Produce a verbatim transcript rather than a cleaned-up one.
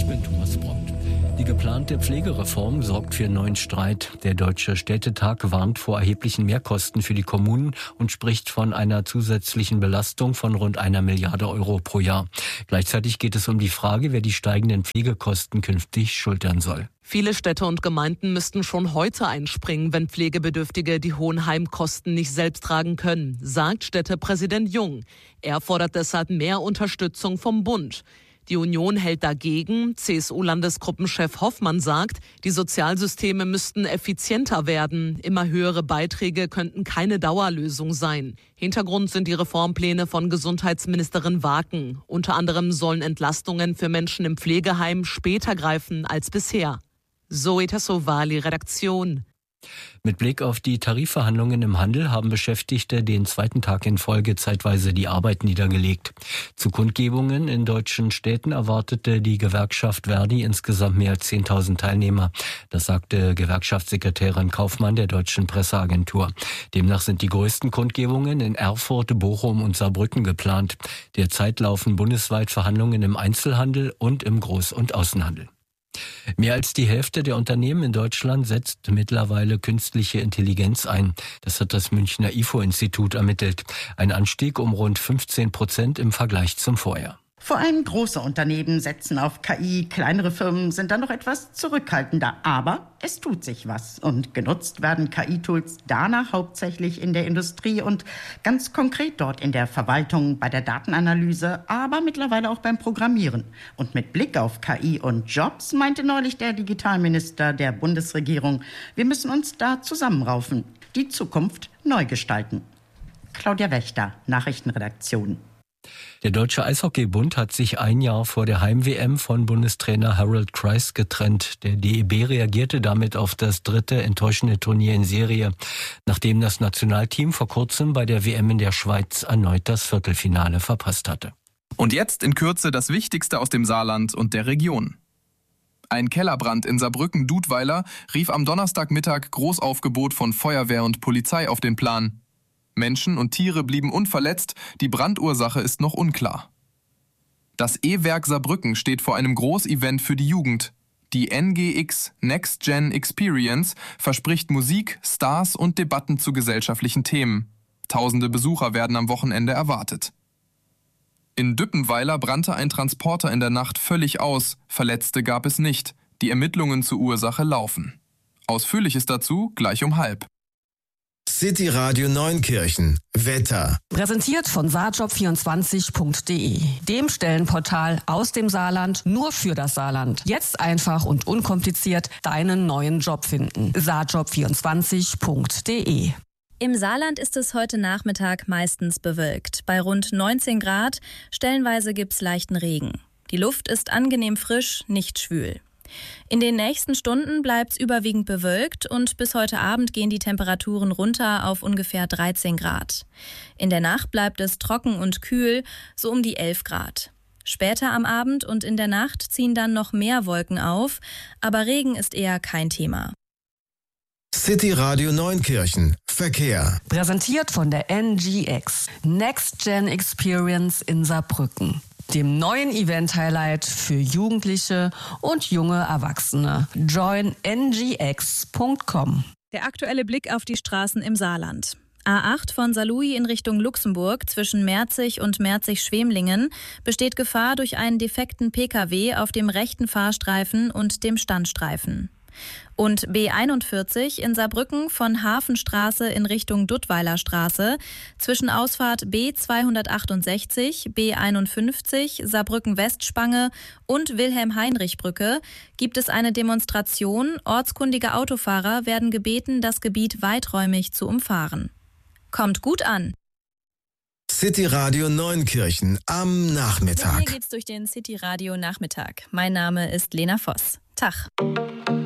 bin Thomas Brott. Die geplante Pflegereform sorgt für neuen Streit. Der Deutsche Städtetag warnt vor erheblichen Mehrkosten für die Kommunen und spricht von einer zusätzlichen Belastung von rund einer Milliarde Euro pro Jahr. Gleichzeitig geht es um die Frage, wer die steigenden Pflegekosten künftig schultern soll. Viele Städte und Gemeinden müssten schon heute einspringen, wenn Pflegebedürftige die hohen Heimkosten nicht selbst tragen können, sagt Städtepräsident Jung. Er fordert deshalb mehr Unterstützung vom Bund. Die Union hält dagegen. C S U-Landesgruppenchef Hoffmann sagt, die Sozialsysteme müssten effizienter werden. Immer höhere Beiträge könnten keine Dauerlösung sein. Hintergrund sind die Reformpläne von Gesundheitsministerin Waken. Unter anderem sollen Entlastungen für Menschen im Pflegeheim später greifen als bisher. Zoe Tassovali, Redaktion. Mit Blick auf die Tarifverhandlungen im Handel haben Beschäftigte den zweiten Tag in Folge zeitweise die Arbeit niedergelegt. Zu Kundgebungen in deutschen Städten erwartete die Gewerkschaft Verdi insgesamt mehr als zehntausend Teilnehmer. Das sagte Gewerkschaftssekretärin Kaufmann der Deutschen Presseagentur. Demnach sind die größten Kundgebungen in Erfurt, Bochum und Saarbrücken geplant. Derzeit laufen bundesweit Verhandlungen im Einzelhandel und im Groß- und Außenhandel. Mehr als die Hälfte der Unternehmen in Deutschland setzt mittlerweile künstliche Intelligenz ein. Das hat das Münchner I F O-Institut ermittelt. Ein Anstieg um rund fünfzehn Prozent im Vergleich zum Vorjahr. Vor allem große Unternehmen setzen auf K I, kleinere Firmen sind dann noch etwas zurückhaltender. Aber es tut sich was und genutzt werden K I-Tools danach hauptsächlich in der Industrie und ganz konkret dort in der Verwaltung, bei der Datenanalyse, aber mittlerweile auch beim Programmieren. Und mit Blick auf K I und Jobs meinte neulich der Digitalminister der Bundesregierung, wir müssen uns da zusammenraufen, die Zukunft neu gestalten. Claudia Wächter, Nachrichtenredaktion. Der Deutsche Eishockeybund hat sich ein Jahr vor der Heim-W M von Bundestrainer Harold Kreis getrennt. Der D E B reagierte damit auf das dritte enttäuschende Turnier in Serie, nachdem das Nationalteam vor kurzem bei der W M in der Schweiz erneut das Viertelfinale verpasst hatte. Und jetzt in Kürze das Wichtigste aus dem Saarland und der Region. Ein Kellerbrand in Saarbrücken-Dudweiler rief am Donnerstagmittag Großaufgebot von Feuerwehr und Polizei auf den Plan. Menschen und Tiere blieben unverletzt, die Brandursache ist noch unklar. Das E-Werk Saarbrücken steht vor einem Großevent für die Jugend. Die N G X Next Gen Experience verspricht Musik, Stars und Debatten zu gesellschaftlichen Themen. Tausende Besucher werden am Wochenende erwartet. In Düppenweiler brannte ein Transporter in der Nacht völlig aus, Verletzte gab es nicht. Die Ermittlungen zur Ursache laufen. Ausführliches dazu gleich um halb. City Radio Neunkirchen. Wetter. Präsentiert von saarjob vierundzwanzig punkt de, dem Stellenportal aus dem Saarland nur für das Saarland. Jetzt einfach und unkompliziert deinen neuen Job finden. saarjob vierundzwanzig punkt de. Im Saarland ist es heute Nachmittag meistens bewölkt. Bei rund neunzehn Grad, stellenweise gibt's leichten Regen. Die Luft ist angenehm frisch, nicht schwül. In den nächsten Stunden bleibt's überwiegend bewölkt und bis heute Abend gehen die Temperaturen runter auf ungefähr dreizehn Grad. In der Nacht bleibt es trocken und kühl, so um die elf Grad. Später am Abend und in der Nacht ziehen dann noch mehr Wolken auf, aber Regen ist eher kein Thema. City Radio Neunkirchen. Verkehr. Präsentiert von der N G X Next Gen Experience in Saarbrücken, dem neuen Event-Highlight für Jugendliche und junge Erwachsene. join n g x punkt com. Der aktuelle Blick auf die Straßen im Saarland. A acht von Saarlouis in Richtung Luxemburg zwischen Merzig und Merzig-Schwemlingen besteht Gefahr durch einen defekten P K W auf dem rechten Fahrstreifen und dem Standstreifen. Und B einundvierzig in Saarbrücken von Hafenstraße in Richtung Dudweiler Straße zwischen Ausfahrt B zweihundertachtundsechzig, B einundfünfzig, Saarbrücken-Westspange und Wilhelm-Heinrich-Brücke gibt es eine Demonstration. Ortskundige Autofahrer werden gebeten, das Gebiet weiträumig zu umfahren. Kommt gut an! City Radio Neunkirchen am Nachmittag. Hier geht's durch den City Radio Nachmittag. Mein Name ist Lena Voss. Tag.